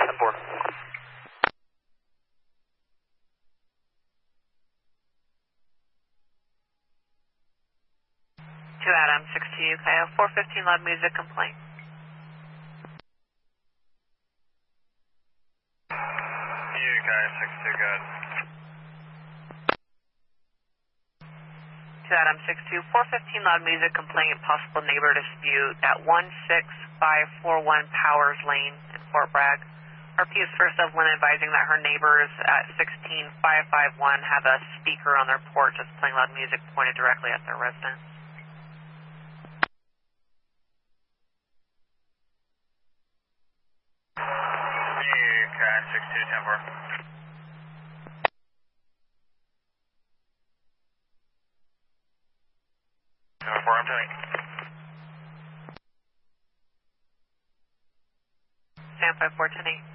4. 2 Adam, 62 Kyle, 415 loud music complaint. UK 62, good. 2 Adam, 62, 415 loud music complaint, possible neighbor dispute at 16541 Powers Lane in Fort Bragg. RP is first of one advising that her neighbors at 16551 have a speaker on their porch that's playing loud music pointed directly at their residence. UK 62, 10-4. 10-4, I'm telling you. Stand by 410-8.